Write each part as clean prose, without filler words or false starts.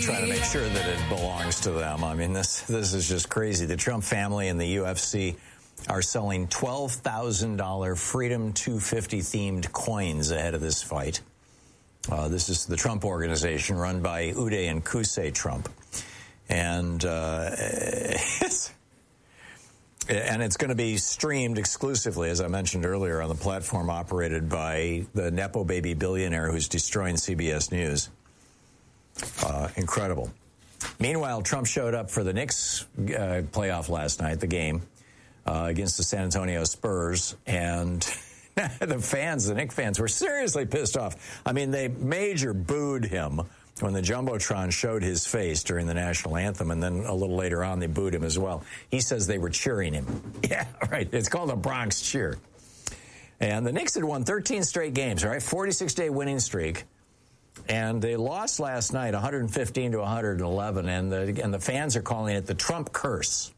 trying to make sure that it belongs to them. I mean, this is just crazy. The Trump family and the UFC are selling $12,000 Freedom 250 themed coins ahead of this fight. This is the Trump Organization run by Uday and Qusay Trump. And it's going to be streamed exclusively, as I mentioned earlier, on the platform operated by the Nepo baby billionaire who's destroying CBS News. Incredible. Meanwhile, Trump showed up for the Knicks playoff last night, the game against the San Antonio Spurs, and the Knicks fans were seriously pissed off. I mean, they major booed him when the Jumbotron showed his face during the national anthem, and then a little later on, they booed him as well. He says they were cheering him. Yeah, right. It's called a Bronx cheer. And the Knicks had won 13 straight games, right? 46-day winning streak. And they lost last night, 115 to 111, and the fans are calling it the Trump curse.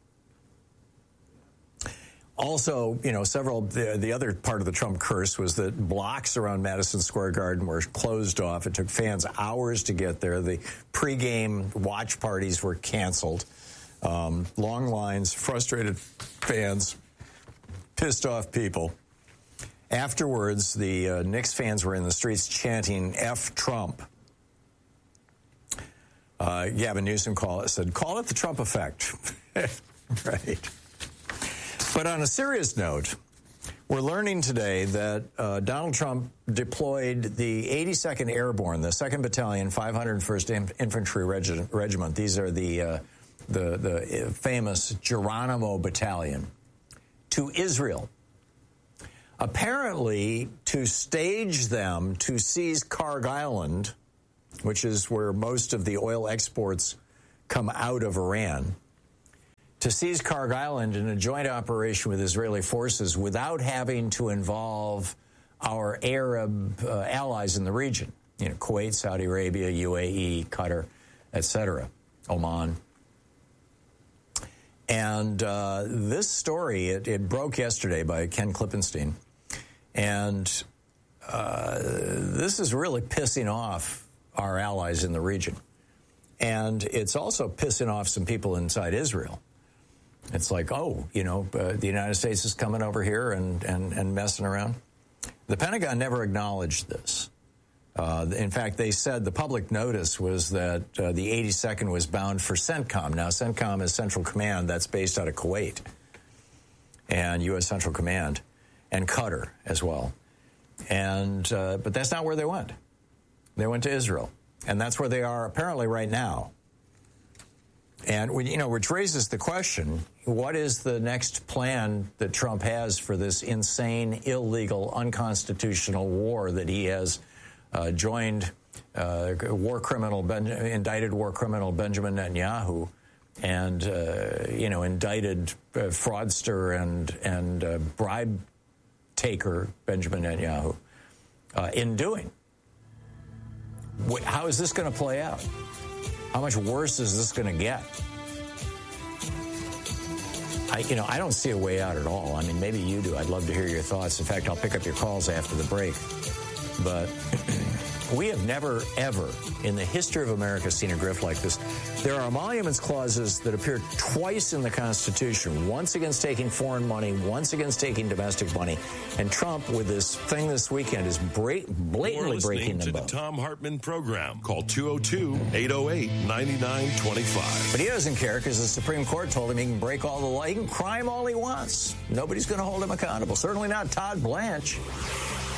Also, you know, the other part of the Trump curse was that blocks around Madison Square Garden were closed off. It took fans hours to get there. The pregame watch parties were canceled. Long lines, frustrated fans, pissed off people. Afterwards, the Knicks fans were in the streets chanting F Trump. Gavin Newsom said, call it the Trump effect. Right. But on a serious note, we're learning today that Donald Trump deployed the 82nd Airborne, the 2nd Battalion, 501st Infantry Regiment. These are the famous Geronimo Battalion, to Israel. Apparently, to stage them to seize Kharg Island, which is where most of the oil exports come out of Iran, to seize Kharg Island in a joint operation with Israeli forces without having to involve our Arab allies in the region, you know, Kuwait, Saudi Arabia, UAE, Qatar, etc., Oman. And this story, it broke yesterday by Ken Klippenstein, and this is really pissing off our allies in the region. And it's also pissing off some people inside Israel. It's like, oh, you know, the United States is coming over here and messing around. The Pentagon never acknowledged this. In fact, they said the public notice was that the 82nd was bound for CENTCOM. Now, CENTCOM is Central Command. That's based out of Kuwait and U.S. Central Command and Qatar as well. And but that's not where they went. They went to Israel. And that's where they are apparently right now. And, you know, which raises the question, what is the next plan that Trump has for this insane, illegal, unconstitutional war that he has joined indicted war criminal Benjamin Netanyahu and, you know, indicted fraudster and bribe taker Benjamin Netanyahu in doing? How is this going to play out? How much worse is this going to get? I don't see a way out at all. I mean, maybe you do. I'd love to hear your thoughts. In fact, I'll pick up your calls after the break. But we have never, ever in the history of America seen a grift like this. There are emoluments clauses that appear twice in the Constitution, once against taking foreign money, once against taking domestic money. And Trump, with this thing this weekend, is blatantly breaking them both. To the Thom Hartmann program. Call 202-808-9925. But he doesn't care because the Supreme Court told him he can break all the law. He can crime all he wants. Nobody's going to hold him accountable. Certainly not Todd Blanche.